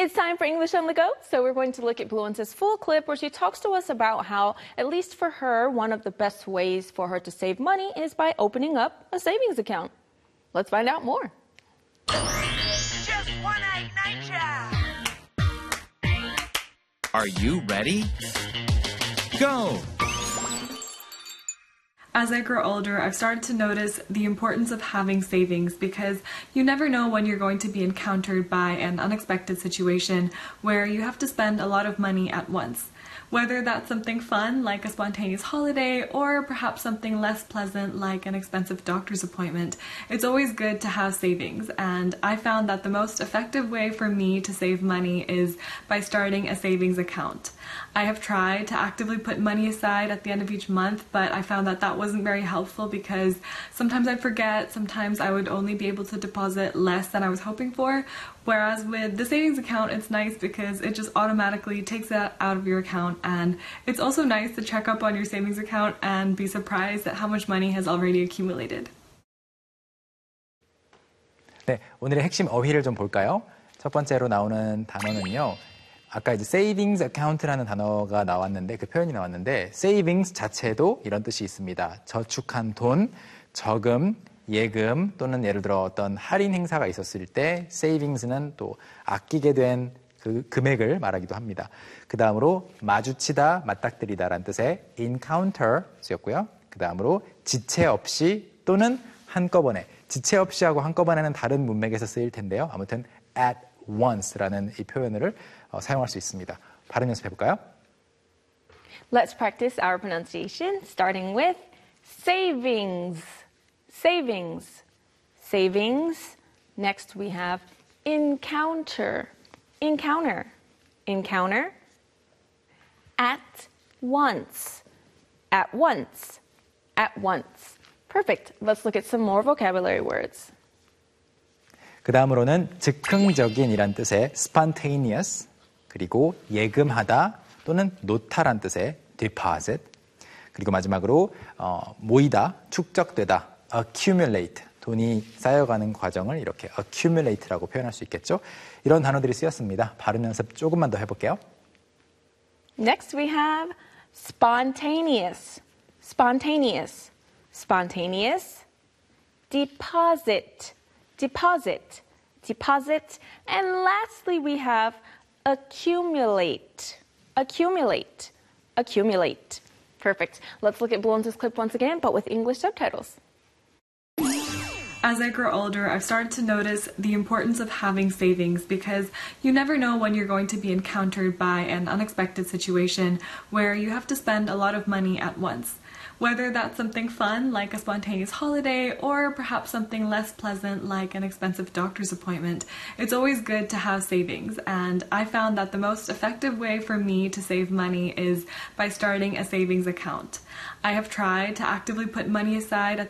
It's time for English on the Go, so we're going to look at Bluence's full clip where she talks to us about how, at least for her, one of the best ways for her to save money is by opening up a savings account. Let's find out more. Just one egg nature. Are you ready? Go! As I grow older, I've started to notice the importance of having savings because you never know when you're going to be encountered by an unexpected situation where you have to spend a lot of money at once. Whether that's something fun like a spontaneous holiday or perhaps something less pleasant like an expensive doctor's appointment, it's always good to have savings, and I found that the most effective way for me to save money is by starting a savings account. I have tried to actively put money aside at the end of each month, but I found that that wasn't very helpful because sometimes I'd forget, sometimes I would only be able to deposit less than I was hoping for, whereas with the savings account it's nice because it just automatically takes that out of your account, and it's also nice to check up on your savings account and be surprised at how much money has already accumulated. 네, 오늘의 핵심 어휘를 좀 볼까요? 첫 번째로 나오는 단어는요. 아까 이제 savings account라는 단어가 나왔는데, 그 표현이 나왔는데, savings 자체도 이런 뜻이 있습니다. 저축한 돈, 저금, 예금 또는 예를 들어 어떤 할인 행사가 있었을 때 savings는 또 아끼게 된 그 금액을 말하기도 합니다. 그 다음으로 마주치다, 맞닥뜨리다 라는 뜻의 encounter 쓰였고요. 그 다음으로 지체 없이 또는 한꺼번에, 지체 없이 하고 한꺼번에는 다른 문맥에서 쓰일 텐데요. 아무튼 at once라는 이 표현을 사용할 수 있습니다. 발음 연습해 볼까요? Let's practice our pronunciation, starting with savings. Savings. Savings. Next we have encounter. Encounter. Encounter. At once. At once. At once. Perfect. Let's look at some more vocabulary words. 그 다음으로는 즉흥적인이란 뜻의 spontaneous, 그리고 예금하다 또는 놓다란 뜻의 deposit, 그리고 마지막으로 모이다, 축적되다, accumulate, 돈이 쌓여가는 과정을 이렇게 accumulate라고 표현할 수 있겠죠. 이런 단어들이 쓰였습니다. 발음 연습 조금만 더 해볼게요. Next we have spontaneous. Spontaneous. Spontaneous. Deposit. Deposit. Deposit. And lastly we have accumulate. Accumulate. Accumulate. Perfect. Let's look at Bluence's clip once again, but with English subtitles. As I grow older, I've started to notice the importance of having savings because you never know when you're going to be encountered by an unexpected situation where you have to spend a lot of money at once. Whether that's something fun like a spontaneous holiday or perhaps something less pleasant like an expensive doctor's appointment, it's always good to have savings, and I found that the most effective way for me to save money is by starting a savings account. I have tried to actively put money aside at